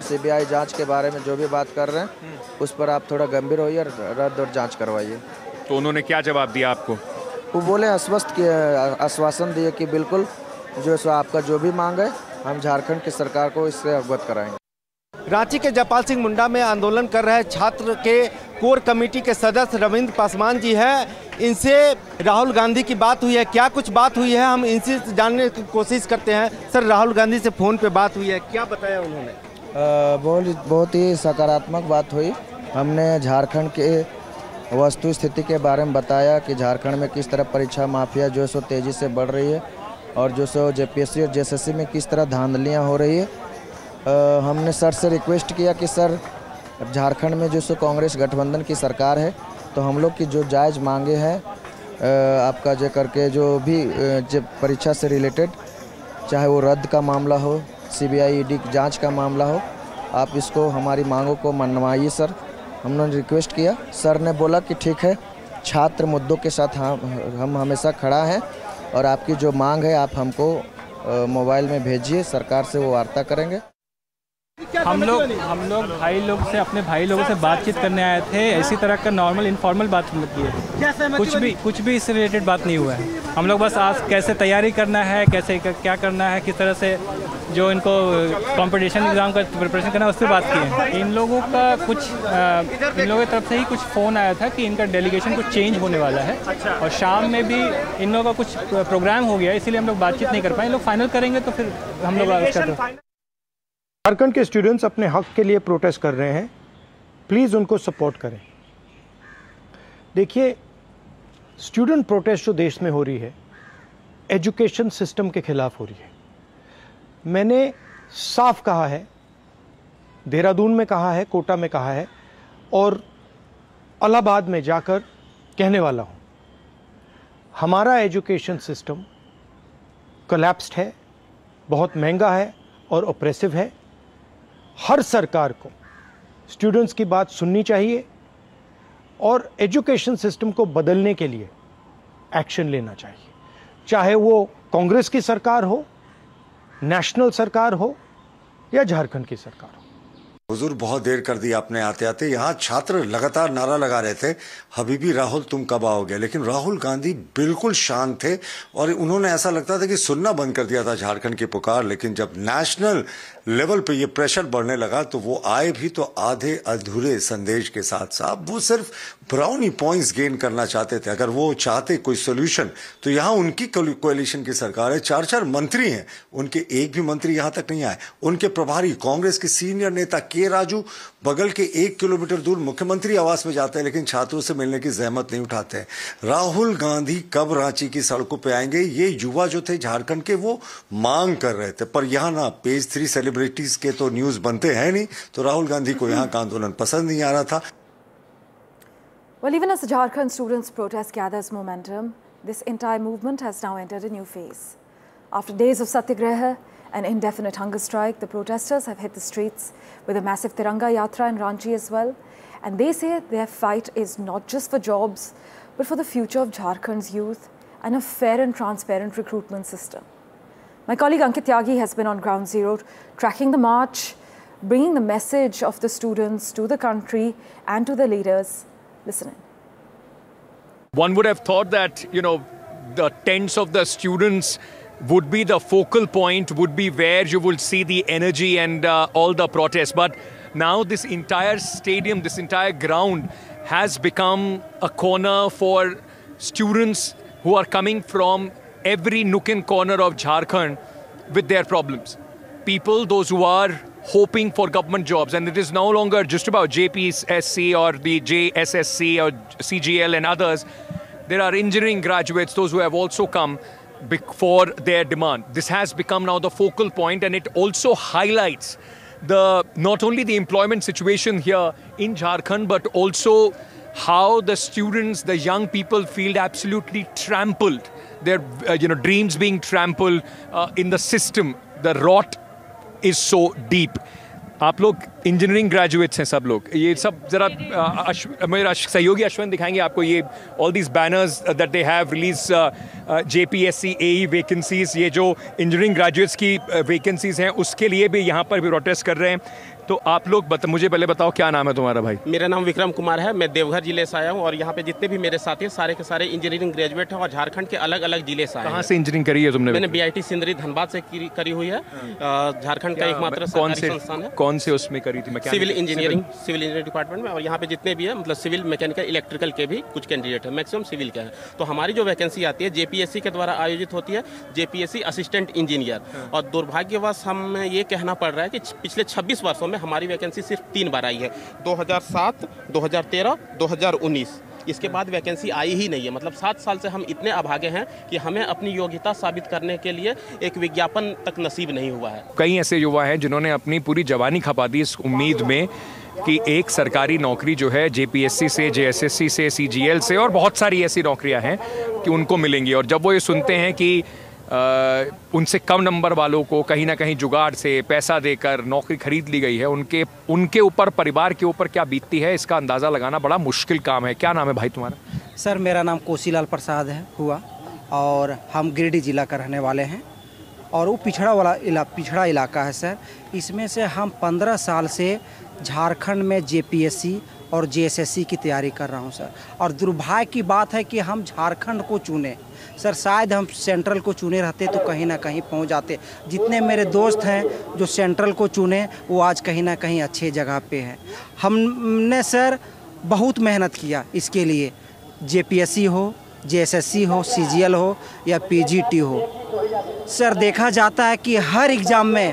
CBI जांच के बारे में जो भी बात कर रहे हैं उस पर आप थोड़ा गंभीर होइए और रद्द और जांच करवाइए। तो उन्होंने क्या जवाब दिया आपको? वो बोले आश्वासन दिए कि बिल्कुल जो सो आपका जो भी मांग है हम झारखंड की सरकार को इससे अवगत कराएंगे। रांची के जयपाल सिंह मुंडा में आंदोलन कर रहे छात्र के कोर कमेटी के सदस्य रविंद्र पासवान जी हैं। इनसे राहुल गांधी की बात हुई है, क्या कुछ बात हुई है हम इनसे जानने की कोशिश करते हैं। सर, राहुल गांधी से फ़ोन पे बात हुई है, क्या बताया उन्होंने? बहुत ही सकारात्मक बात हुई। हमने झारखंड के वस्तु स्थिति के बारे में बताया कि झारखंड में किस तरह परीक्षा माफिया जो सो तेज़ी से बढ़ रही है और जो सो जेपीएससी और जेएसएससी में किस तरह धांधलियाँ हो रही है। हमने सर से रिक्वेस्ट किया कि सर झारखंड में जो सो कांग्रेस गठबंधन की सरकार है तो हम लोग की जो जायज़ मांगे हैं आपका जो करके जो भी जब परीक्षा से रिलेटेड चाहे वो रद्द का मामला हो, सीबीआई ईडी जांच का मामला हो, आप इसको हमारी मांगों को मनवाइए सर। हमने रिक्वेस्ट किया, सर ने बोला कि ठीक है, छात्र मुद्दों के साथ हम हमेशा खड़ा हैं और आपकी जो मांग है आप हमको मोबाइल में भेजिए, सरकार से वो वार्ता करेंगे। हम लोग भाई लोग से अपने भाई लोगों से बातचीत करने आए थे। इसी तरह का नॉर्मल इनफॉर्मल बात की है, कुछ भी इससे रिलेटेड बात नहीं हुआ है। हम लोग बस आज कैसे तैयारी करना है, कैसे क्या करना है, किस तरह से जो इनको कंपटीशन एग्ज़ाम का प्रिपरेशन करना है उस पर बात की है। इन लोगों की तरफ से ही कुछ फ़ोन आया था कि इनका डेलीगेशन कुछ चेंज होने वाला है और शाम में भी इन लोगों का कुछ प्रोग्राम हो गया, इसीलिए हम लोग बातचीत नहीं कर पाए। लोग फाइनल करेंगे तो फिर हम लोग झारखंड के स्टूडेंट्स अपने हक के लिए प्रोटेस्ट कर रहे हैं, प्लीज़ उनको सपोर्ट करें। देखिए, स्टूडेंट प्रोटेस्ट जो देश में हो रही है एजुकेशन सिस्टम के खिलाफ हो रही है। मैंने साफ कहा है, देहरादून में कहा है, कोटा में कहा है और इलाहाबाद में जाकर कहने वाला हूँ, हमारा एजुकेशन सिस्टम कोलैप्स्ड है, बहुत महंगा है और ऑप्रेसिव है। हर सरकार को स्टूडेंट्स की बात सुननी चाहिए और एजुकेशन सिस्टम को बदलने के लिए एक्शन लेना चाहिए, चाहे वो कांग्रेस की सरकार हो, नेशनल सरकार हो या झारखंड की सरकार हो। हुजूर, बहुत देर कर दी आपने आते आते। यहाँ छात्र लगातार नारा लगा रहे थे, हबीबी राहुल तुम कब आओगे, लेकिन राहुल गांधी बिल्कुल शांत थे और उन्होंने ऐसा लगता था कि सुनना बंद कर दिया था झारखंड की पुकार। लेकिन जब नेशनल लेवल पे ये प्रेशर बढ़ने लगा तो वो आए भी तो आधे अधूरे संदेश के साथ। साहब, वो सिर्फ ब्राउनी पॉइंट्स गेन करना चाहते थे। अगर वो चाहते कोई सोल्यूशन तो यहाँ उनकी कोalition की सरकार है, 4 मंत्री हैं, उनके एक भी मंत्री यहाँ तक नहीं आए। उनके प्रभारी कांग्रेस के सीनियर नेता के राजू बगल के 1 किलोमीटर दूर मुख्यमंत्री आवास में जाते हैं लेकिन छात्रों से मिलने की जहमत नहीं उठाते हैं। राहुल गांधी कब रांची की सड़कों पे आएंगे, ये युवा जो थे झारखंड के वो मांग कर रहे थे। पर यहाँ ना पेज 3 सेलिब्रिटीज के तो न्यूज बनते हैं नहीं, तो राहुल गांधी को यहाँ का आंदोलन पसंद नहीं आ रहा था। Well, even as the Jharkhand students' protest gathers momentum, this entire movement has now entered a new phase. After days of satyagraha and indefinite hunger strike, the protesters have hit the streets with a massive Tiranga Yatra in Ranchi as well. And they say their fight is not just for jobs, but for the future of Jharkhand's youth and a fair and transparent recruitment system. My colleague Ankit Tyagi has been on ground zero, tracking the march, bringing the message of the students to the country and to the leaders. Listen in. One would have thought that, the tents of the students would be the focal point, would be where you will see the energy and all the protests. But now this entire stadium, this entire ground has become a corner for students who are coming from every nook and corner of Jharkhand with their problems. People, those who are hoping for government jobs, and it is no longer just about JPSC or the JSSC or CGL and others. There are engineering graduates, those who have also come for their demand. This has become now the focal point, and it also highlights not only the employment situation here in Jharkhand, but also how the students, the young people feel absolutely trampled. Their dreams being trampled in the system. The rot is so deep. आप लोग engineering graduates हैं सब लोग, ये सब जरा मेरा सहयोगी अश्विन दिखाएंगे आपको ये all these banners that they have release JPSC AE vacancies, ये जो इंजीनियरिंग ग्रेजुएट्स की वैकेंसीज हैं उसके लिए भी यहाँ पर भी प्रोटेस्ट कर रहे हैं। तो आप लोग मुझे पहले बताओ क्या नाम है तुम्हारा भाई? मेरा नाम विक्रम कुमार है, मैं देवघर जिले से आया हूँ और यहाँ पे जितने भी मेरे साथी हैं सारे के सारे इंजीनियरिंग ग्रेजुएट हैं और झारखंड के अलग अलग जिले से आए हैं। कहाँ से इंजीनियरिंग करी है तुमने? मैंने BIT सिंदरी धनबाद से करी हुई है। झारखंड का एकमात्र सरकारी संस्थान है। कौन से उसमें करी थी? सिविल इंजीनियरिंग डिपार्टमेंट में। और यहाँ पे जितने भी है मतलब सिविल, मैकेनिकल, इलेक्ट्रिकल के भी कुछ कैंडिडेट है, मैक्सिमम सिविल के हैं। तो हमारी जो वैकेंसी आती है JPSC के द्वारा आयोजित होती है, JPSC असिस्टेंट इंजीनियर। और दुर्भाग्यवश हमें ये कहना पड़ रहा है कि पिछले 26 वर्षों में हमारी वैकेंसी सिर्फ 3 बार आई है, 2007, 2013, 2019। इसके बाद वैकेंसी आई ही नहीं है। मतलब 7 साल से हम इतने अभागे हैं कि हमें अपनी योग्यता साबित करने के लिए एक विज्ञापन तक नसीब नहीं हुआ है। कई ऐसे युवा हैं जिन्होंने अपनी पूरी जवानी खपा दी इस उम्मीद में कि एक सरकारी नौकरी जो है JPSC से, JSSC से, CGL से और बहुत सारी ऐसी नौकरियां हैं कि उनको मिलेंगी। और जब वो ये सुनते हैं कि उनसे कम नंबर वालों को कहीं ना कहीं जुगाड़ से पैसा देकर नौकरी खरीद ली गई है, उनके ऊपर, परिवार के ऊपर क्या बीतती है, इसका अंदाज़ा लगाना बड़ा मुश्किल काम है। क्या नाम है भाई तुम्हारा? सर मेरा नाम कोसीलाल प्रसाद है हुआ और हम गिरिडीह जिला का रहने वाले हैं और वो पिछड़ा इलाका है सर। इसमें से हम 15 साल से झारखंड में JPSC और JSSC की तैयारी कर रहा हूं सर। और दुर्भाग्य की बात है कि हम झारखंड को चुने सर, शायद हम सेंट्रल को चुने रहते तो कहीं ना कहीं पहुंच जाते। जितने मेरे दोस्त हैं जो सेंट्रल को चुने वो आज कहीं ना कहीं अच्छे जगह पे हैं। हमने सर बहुत मेहनत किया इसके लिए, JPSC हो, JSSC हो, CGL हो या PGT हो। सर देखा जाता है कि हर एग्ज़ाम में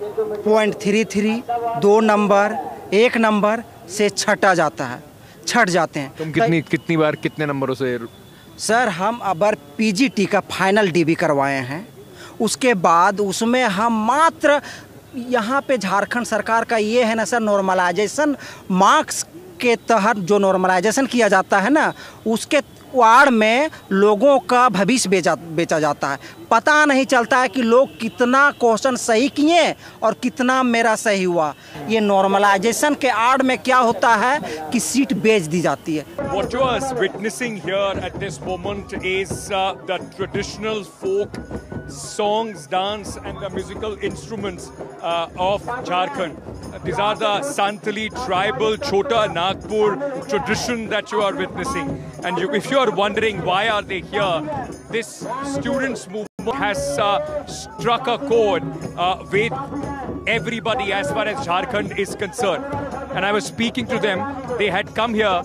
.33, 2 नंबर, 1 नंबर से छट जाते हैं। तुम कितनी बार कितने नंबरों से? सर हम अबर PGT का फाइनल DB करवाए हैं, उसके बाद उसमें हम मात्र यहाँ पे झारखंड सरकार का ये है ना सर, नॉर्मलाइजेशन मार्क्स के तहत जो नॉर्मलाइजेशन किया जाता है ना, उसके वार्ड में लोगों का भविष्य बेचा जाता है। पता नहीं चलता है कि लोग कितना क्वेश्चन सही किए और कितना मेरा सही हुआ। ये नॉर्मलाइजेशन के आड़ में क्या होता है कि सीट बेच दी जाती है। What you are witnessing here at this moment is the traditional folk songs, dance and the musical instruments of Jharkhand. These are the Santali tribal Chota Nagpur tradition that you are witnessing. And if you are wondering why are they here, this students movement has struck a chord with everybody as far as Jharkhand is concerned. And I was speaking to them. They had come here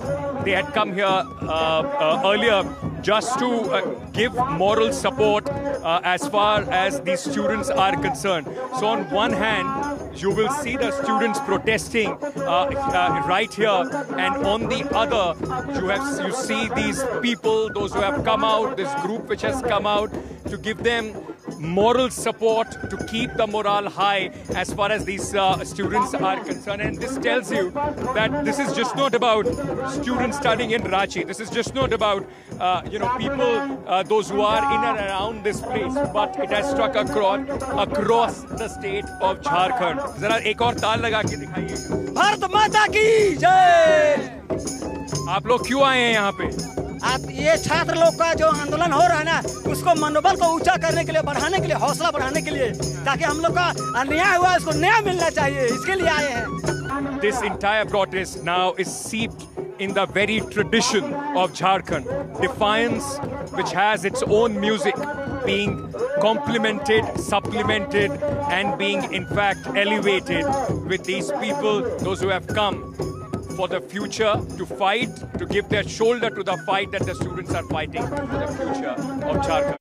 earlier just to give moral support as far as these students are concerned. So on one hand, you will see the students protesting right here, and on the other, you see these people, those who have come out, this group which has come out to give them moral support, to keep the morale high as far as these students are concerned. And this tells you that this is just not about students studying in Ranchi. This is just not about people, those who are in and around this place, but it has struck a chord across the state of Jharkhand. जरा एक और ताल लगा के दिखाइए। भारत माता की जय। आप लोग क्यों आए हैं यहाँ पे? आप ये छात्र लोग का जो आंदोलन हो रहा है ना, उसको मनोबल को ऊंचा करने के लिए, बढ़ाने के लिए, हौसला बढ़ाने के लिए, ताकि हम लोग का अन्याय हुआ उसको न्याय मिलना चाहिए, इसके लिए आए हैं। This entire protest now is seeped in the very tradition of Jharkhand, defiance which has its own music being complemented, supplemented and being in fact elevated with these people, those who have come for the future, to fight, to give their shoulder to the fight that the students are fighting for the future of Jharkhand.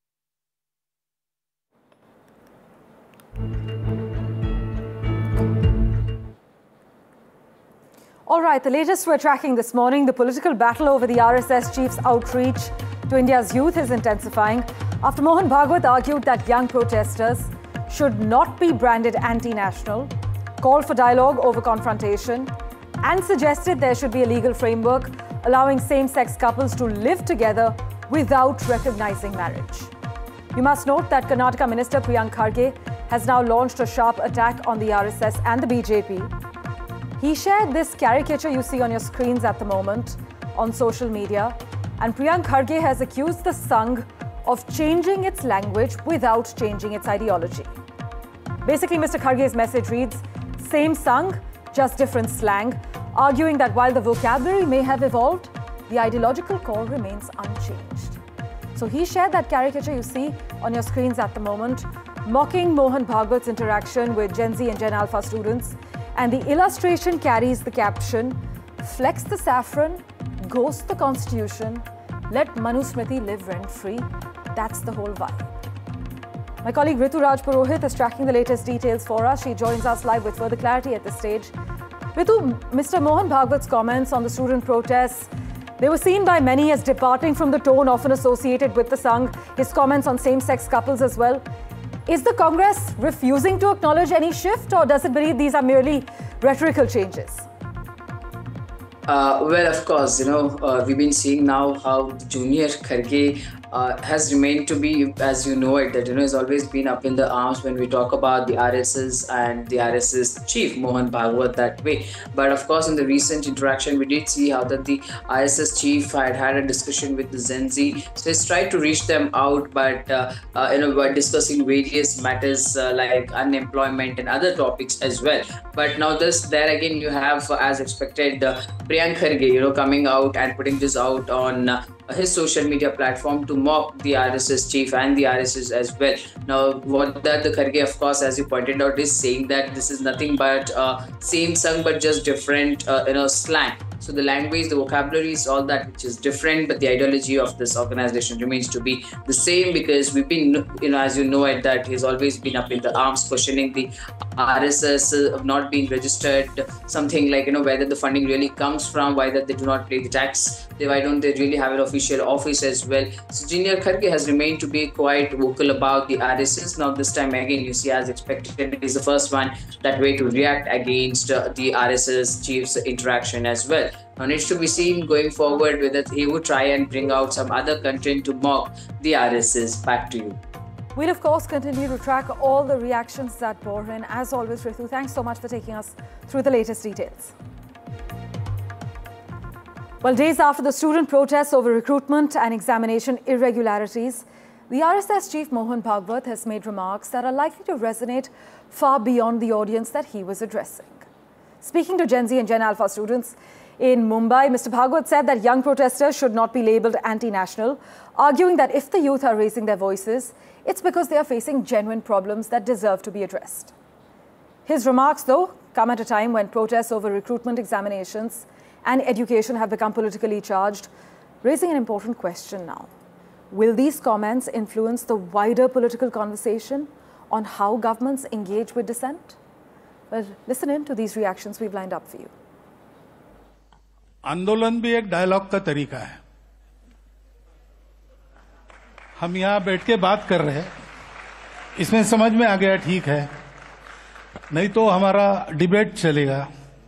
All right, the latest we're tracking this morning, the political battle over the RSS chief's outreach to India's youth is intensifying after Mohan Bhagwat argued that young protesters should not be branded anti-national, called for dialogue over confrontation, and suggested there should be a legal framework allowing same-sex couples to live together without recognizing marriage. You must note that Karnataka Minister Priyank Kharge has now launched a sharp attack on the RSS and the BJP. He shared this caricature you see on your screens at the moment on social media, and Priyank Kharge has accused the Sangh of changing its language without changing its ideology. Basically, Mr. Kharge's message reads, same Sangh, just different slang, arguing that while the vocabulary may have evolved, the ideological core remains unchanged. So he shared that caricature you see on your screens at the moment, mocking Mohan Bhagwat's interaction with Gen Z and Gen Alpha students. And the illustration carries the caption, "Flex the saffron, ghost the constitution, let Manusmriti live rent-free." That's the whole vibe. My colleague Ritu Raj Purohit is tracking the latest details for us. She joins us live with further clarity at this stage. Ritu, Mr. Mohan Bhagwat's comments on the student protests, they were seen by many as departing from the tone often associated with the Sangh, his comments on same-sex couples as well. Is the Congress refusing to acknowledge any shift, or does it believe these are merely rhetorical changes? Well, of course, we've been seeing now how Junior Kharge has remained to be, as you know it, that has always been up in the arms when we talk about the RSS and the RSS chief Mohan Bhagwat that way. But of course, in the recent interaction, we did see how that the RSS chief had a discussion with the Gen Z. So he's tried to reach them out, but by discussing various matters like unemployment and other topics as well. But now there again you have, as expected, Priyank Kharge, coming out and putting this out on his social media platform to mock the RSS chief and the RSS as well. Now, what that the Kharge, of course, as you pointed out, is saying that this is nothing but same sung but just different, slang. So the language, the vocabulary is all that which is different, but the ideology of this organization remains to be the same, because we've been, as you know it, that he's always been up in the arms questioning the RSS of not being registered, something like, whether the funding really comes from, why that they do not pay the tax, why don't they really have an official office as well. So Junior Kharge has remained to be quite vocal about the RSS. Now this time again, you see, as expected, he's the first one that way to react against the RSS chief's interaction as well. Now needs to be seen going forward whether he would try and bring out some other content to mock the RSS. Back to you. We'll of course continue to track all the reactions that pour in. As always, Ritu, thanks so much for taking us through the latest details. Well, days after the student protests over recruitment and examination irregularities, the RSS chief Mohan Bhagwat has made remarks that are likely to resonate far beyond the audience that he was addressing. Speaking to Gen Z and Gen Alpha students in Mumbai, Mr. Bhagwat said that young protesters should not be labelled anti-national, arguing that if the youth are raising their voices, it's because they are facing genuine problems that deserve to be addressed. His remarks, though, come at a time when protests over recruitment examinations and education have become politically charged, raising an important question now. Will these comments influence the wider political conversation on how governments engage with dissent? Well, listen in to these reactions we've lined up for you. आंदोलन भी एक dialogue का तरीका है. हम यहां बैठ के बात कर रहे हैं, इसमें समझ में आ गया ठीक है, नहीं तो हमारा डिबेट चलेगा.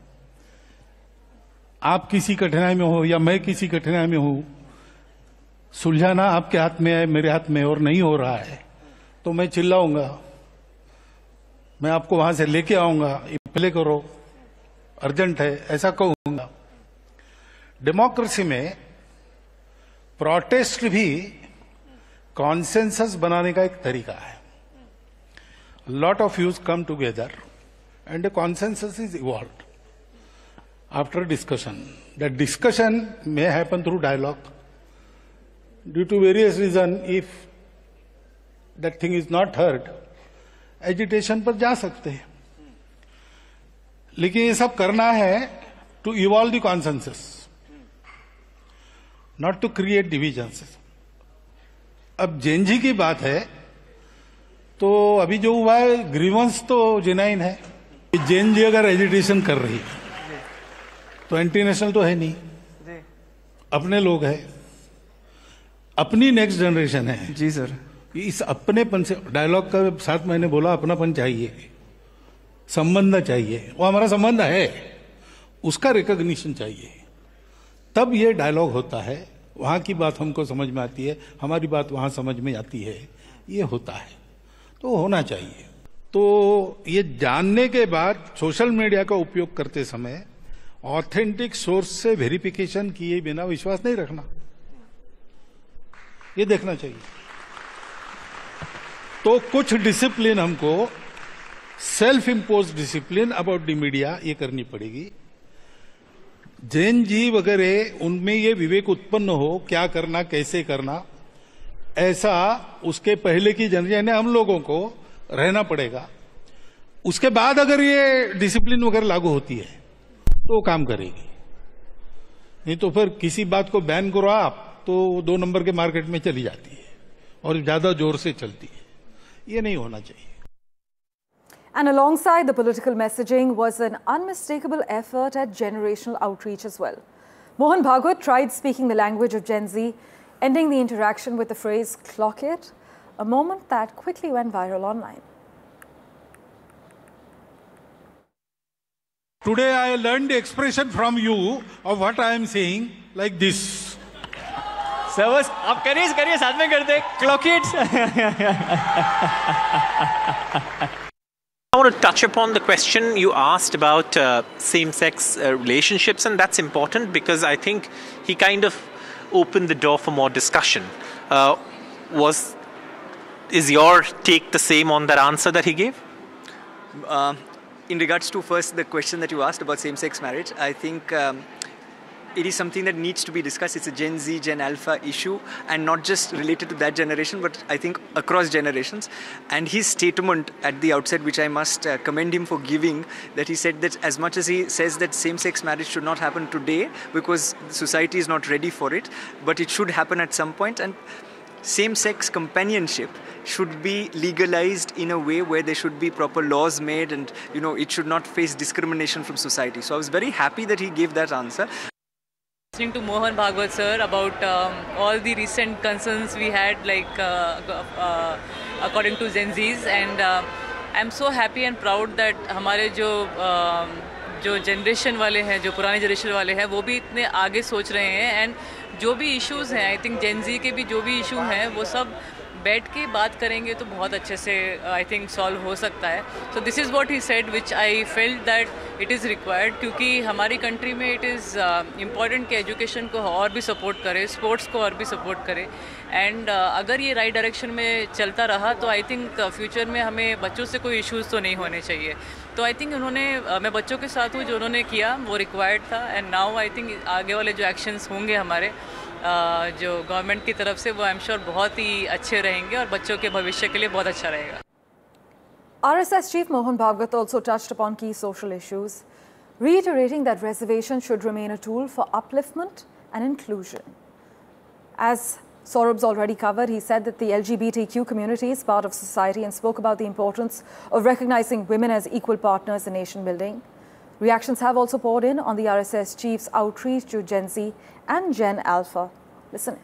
आप किसी कठिनाई में हो या मैं किसी कठिनाई में हूं, सुलझाना आपके हाथ में है, मेरे हाथ में, और नहीं हो रहा है तो मैं चिल्लाऊंगा, मैं आपको वहां से लेके आऊंगा, पहले करो, अर्जेंट है, ऐसा कहूंगा. डेमोक्रेसी में प्रोटेस्ट भी कॉन्सेंसस बनाने का एक तरीका है. Lot of views come together and a consensus is evolved after discussion. That discussion may happen through dialogue. Due to various reasons, if that thing is not heard, agitation पर जा सकते हैं. लेकिन ये सब करना है to evolve the consensus, not to create divisions. अब जेएनजी की बात है तो अभी जो हुआ है, ग्रीवेंस तो जेन्युइन है. जेएनजी अगर एजिटेशन कर रही है तो एंटी नेशनल तो है नहीं, अपने लोग हैं, अपनी नेक्स्ट जनरेशन है. जी सर, इस अपनेपन से, डायलॉग का साथ मैंने बोला, अपनापन चाहिए, संबंध चाहिए. वो हमारा संबंध है, उसका रिकॉग्निशन चाहिए, तब ये डायलॉग होता है. वहां की बात हमको समझ में आती है, हमारी बात वहां समझ में आती है, ये होता है, तो होना चाहिए. तो ये जानने के बाद सोशल मीडिया का उपयोग करते समय ऑथेंटिक सोर्स से वेरिफिकेशन किए बिना विश्वास नहीं रखना, ये देखना चाहिए. तो कुछ डिसिप्लिन हमको self impose discipline about the media ये करनी पड़ेगी। जैन जी वगैरह उनमें ये विवेक उत्पन्न हो क्या करना कैसे करना, ऐसा उसके पहले की जनरेशन ने हम लोगों को रहना पड़ेगा। उसके बाद अगर ये डिसिप्लिन वगैरह लागू होती है तो काम करेगी, नहीं तो फिर किसी बात को बैन करो आप तो 2 नंबर के मार्केट में चली जाती है और ज्यादा जोर से चलती है, ये नहीं होना चाहिए। And alongside the political messaging was an unmistakable effort at generational outreach as well. Mohan Bhagwat tried speaking the language of Gen Z, ending the interaction with the phrase "clock it," a moment that quickly went viral online. Today I learned the expression from you of what I am saying like this. Sir, आप करिए साथ में करते clock it. I want to touch upon the question you asked about same-sex relationships, and that's important because I think he kind of opened the door for more discussion. Is your take the same on that answer that he gave? In regards to first the question that you asked about same-sex marriage, I think it is something that needs to be discussed. It's a Gen Z, Gen Alpha issue, and not just related to that generation, but I think across generations. And his statement at the outset, which I must commend him for giving, that he said that as much as he says that same-sex marriage should not happen today because society is not ready for it, but it should happen at some point, and same-sex companionship should be legalized in a way where there should be proper laws made, and it should not face discrimination from society. So I was very happy that he gave that answer. Listening to Mohan Bhagwat sir about all the recent concerns we had, like according to Gen Zs, and I'm so happy and proud that हमारे जो generation वाले हैं, जो पुरानी generation वाले हैं, वो भी इतने आगे सोच रहे हैं, एंड जो भी इश्यूज़ हैं, आई थिंक जेन ज़ी के भी जो भी इशू हैं वो सब बैठ के बात करेंगे तो बहुत अच्छे से आई थिंक सॉल्व हो सकता है. So this is what he said which I felt that it is required, क्योंकि हमारी कंट्री में इट इज़ इम्पॉर्टेंट कि एजुकेशन को और भी सपोर्ट करे, स्पोर्ट्स को और भी सपोर्ट करे, एंड अगर ये राइट डायरेक्शन में चलता रहा तो आई थिंक फ्यूचर में हमें बच्चों से कोई इश्यूज़ तो नहीं होने चाहिए. तो आई थिंक उन्होंने मैं बच्चों के साथ हूँ, जो उन्होंने किया वो रिक्वायर्ड था, एंड नाउ आई थिंक आगे वाले जो एक्शंस होंगे हमारे जो गवर्नमेंट की तरफ से, वो आई एम श्योर बहुत ही अच्छे रहेंगे और बच्चों के भविष्य के लिए बहुत अच्छा रहेगा. RSS Chief Mohan Bhagwat also touched upon key social issues, reiterating that reservation should remain a tool for upliftment and inclusion. As Saurabh's already covered, he said that the LGBTQ community is part of society and spoke about the importance of recognizing women as equal partners in nation building. Reactions have also poured in on the RSS Chief's outreach to Gen Z and Gen Alpha. Listen.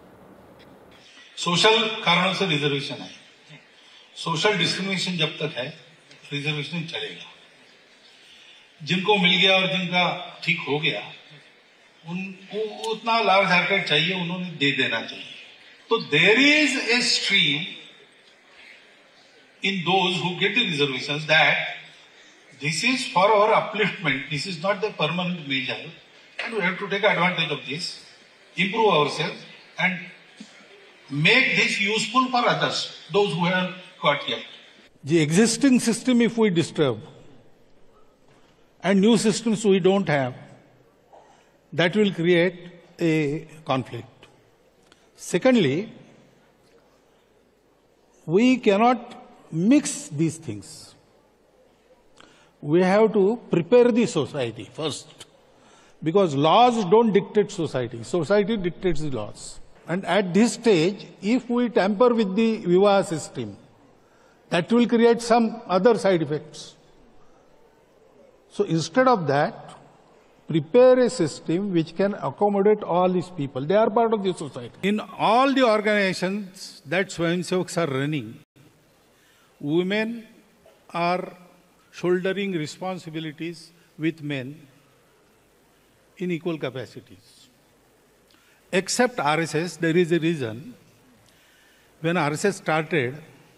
Social कारणों से reservation है, social discrimination जब तक है reservation चलेगा. जिनको मिल गया और जिनका ठीक हो गया उनको उतना लार्ज हार्टेड चाहिए, उन्होंने दे देना चाहिए. तो there is a stream in those who get the reservations that this is for our upliftment. This is not the permanent measure, and we have to take advantage of this, improve ourselves, and make this useful for others, those who have got here. The existing system, if we disturb, and new systems we don't have, that will create a conflict. Secondly, we cannot mix these things. We have to prepare the society first, because laws don't dictate society. Society dictates the laws. And at this stage, if we tamper with the Vivaha system, that will create some other side effects. So instead of that, prepare a system which can accommodate all these people. They are part of the society. In all the organizations that Swayamsevaks are running, women are shouldering responsibilities with men in equal capacities. Except RSS, there is a reason. When RSS started,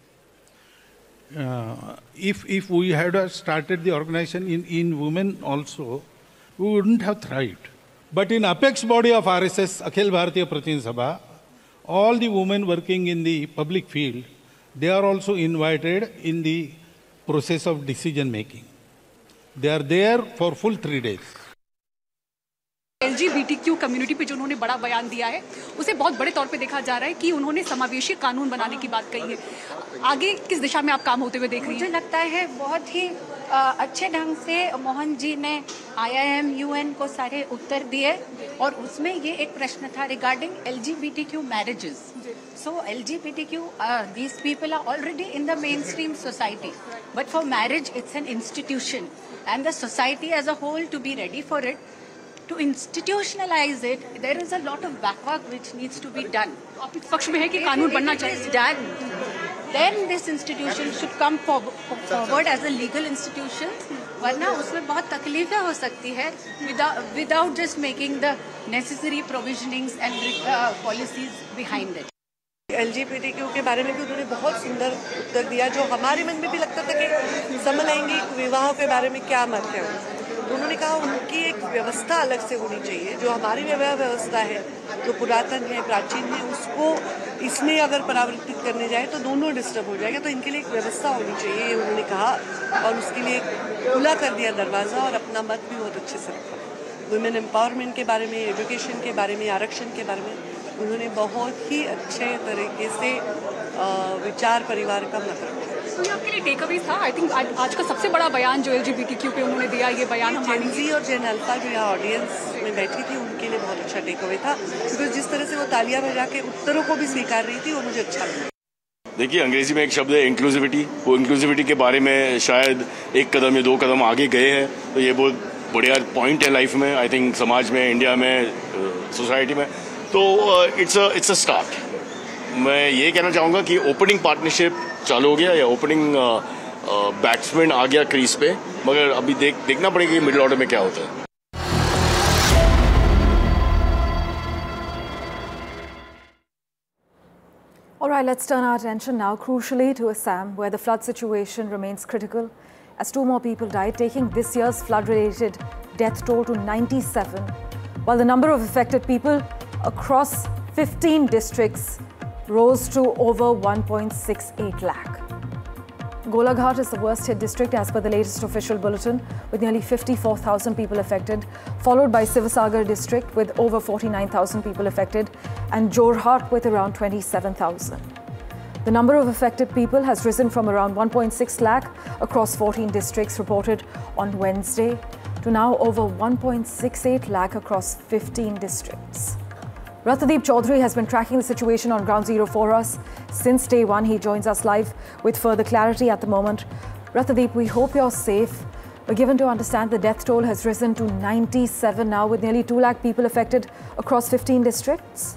if we had started the organization in women also, we wouldn't have thrived. But in apex body of RSS, Akhil Bharatiya Pratin Sabha, all the women working in the public field, they are also invited in the process of decision making. They are there for full 3 days. LGBTQ community पे जो उन्होंने बड़ा बयान दिया है उसे बहुत बड़े तौर पे देखा जा रहा है कि उन्होंने समावेशी कानून बनाने की बात कही है। आगे किस दिशा में आप काम होते हुए देख रही हैं? मुझे लगता है बहुत ही अच्छे ढंग से मोहन जी ने IIM UN को सारे उत्तर दिए और उसमें ये एक प्रश्न था regarding LGBTQ marriages. So LGBTQ, these people are already in the mainstream society, but for marriage it's an institution and the society as a whole to be ready for it. To institutionalize it, there is a lot of backwork which needs to be done. आप इस पक्ष में है कि कानून बनना चाहिए? If it is done, then this institution should come forward as a legal institution. वरना उसमें बहुत तकलीफें हो सकती है without just making the necessary provisionings and policies behind it. LGBTQ के बारे में भी उन्होंने बहुत सुंदर उत्तर दिया जो हमारे मन में भी लगता था कि समलैंगिक विवाह के बारे में क्या मत है। तो उन्होंने कहा उनकी एक व्यवस्था अलग से होनी चाहिए। जो हमारी विवाह व्यवस्था है जो पुरातन है प्राचीन है उसको इसमें अगर परावर्तित करने जाए तो दोनों डिस्टर्ब हो जाएगा। तो इनके लिए एक व्यवस्था होनी चाहिए उन्होंने कहा और उसके लिए खुला कर दिया दरवाज़ा और अपना मत भी बहुत अच्छे से रखा। वुमेन एम्पावरमेंट के बारे में, एजुकेशन के बारे में, आरक्षण के बारे में उन्होंने बहुत ही अच्छे तरीके से विचार परिवार का मत रखा। तो ये आपके लिए टेक अवे था? आई थिंक आज का सबसे बड़ा बयान जो LGBTQ पे उन्होंने दिया ये बयान जेन ज़ी और जेन अल्फा जो यहाँ ऑडियंस में बैठी थी उनके लिए बहुत अच्छा टेक अवे था क्योंकि जिस तरह से वो तालियां बजा के उत्तरों को भी स्वीकार रही थी वो मुझे अच्छा लगा। देखिए अंग्रेजी में एक शब्द है इंक्लूसिविटी। वो इंक्लूसिविटी के बारे में शायद एक कदम या 2 कदम आगे गए हैं तो ये बहुत बढ़िया पॉइंट है लाइफ में। आई थिंक समाज में, इंडिया में, सोसाइटी में तो इट्स अ स्टार्ट। मैं ये कहना चाहूँगा कि ओपनिंग पार्टनरशिप चालू हो गया या ओपनिंग बैट्समैन आ गया क्रीज पे, मगर अभी देखना पड़ेगा कि मिडिल ऑर्डर में क्या होता है। All right, let's turn our attention now crucially to Assam, where the flood situation remains critical as 2 more people died, taking this year's flood-related death toll to 97, while the number of affected people across 15 districts rose to over 1.68 lakh. Golaghat is the worst hit district as per the latest official bulletin, with nearly 54,000 people affected, followed by Sivasagar district with over 49,000 people affected and Jorhat with around 27,000. The number of affected people has risen from around 1.6 lakh across 14 districts reported on Wednesday to now over 1.68 lakh across 15 districts. Rathadeep Chaudhary has been tracking the situation on Ground Zero for us since day one. He joins us live with further clarity at the moment. Rathadeep, we hope you're safe. We're given to understand the death toll has risen to 97 now, with nearly 2 lakh people affected across 15 districts.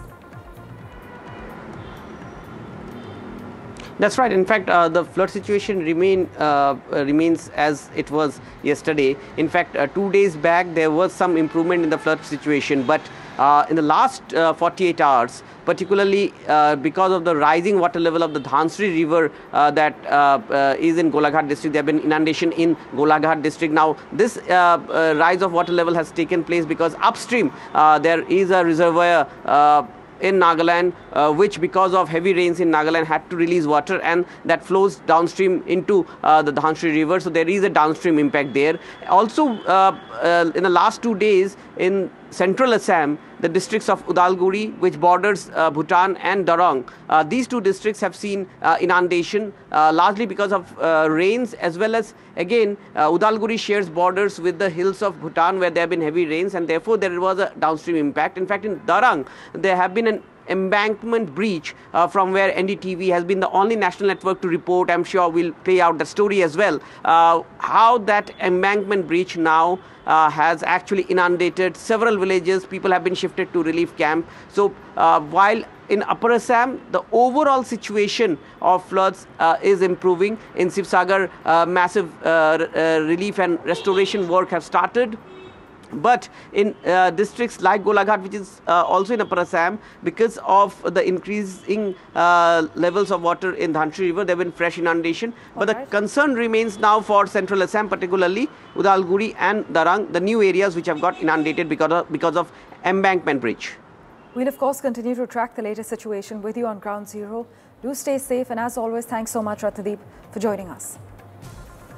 That's right. In fact, the flood situation remains as it was yesterday. In fact, 2 days back, there was some improvement in the flood situation. But in the last 48 hours, particularly because of the rising water level of the Dhansri River that is in Golaghat district, there have been inundation in Golaghat district. Now, this rise of water level has taken place because upstream there is a reservoir in Nagaland, which because of heavy rains in Nagaland had to release water, and that flows downstream into the Dhansri River. So there is a downstream impact there. Also, in the last 2 days in central Assam, the districts of Udalguri, which borders Bhutan, and Darong, these 2 districts have seen inundation, largely because of rains, as well as, again, Udalguri shares borders with the hills of Bhutan, where there have been heavy rains, and therefore there was a downstream impact. In fact, in Darong, there have been an embankment breach from where NDTV has been the only national network to report. I'm sure we'll play out the story as well. How that embankment breach now has actually inundated several villages. People have been shifted to relief camp. So while in Upper Assam, the overall situation of floods is improving. In Sivsagar, massive relief and restoration work have started. But in districts like Golaghat, which is also in Upper Assam, because of the increasing levels of water in Dhansri River, there have been fresh inundation. But the concern remains now for central Assam, particularly Udalguri and Darang, the new areas which have got inundated because of embankment breach. We'll of course continue to track the latest situation with you on Ground Zero. Do stay safe, and as always, thanks so much, Rathadeep, for joining us.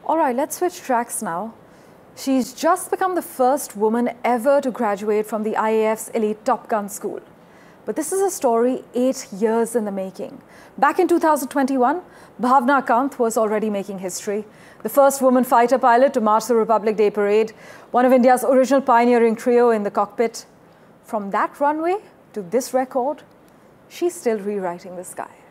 All right, let's switch tracks now. She's just become the first woman ever to graduate from the IAF's elite Top Gun school. But this is a story 8 years in the making. Back in 2021, Bhavna Kant was already making history. The first woman fighter pilot to march the Republic Day Parade, one of India's original pioneering trio in the cockpit. From that runway to this record, she's still rewriting the sky.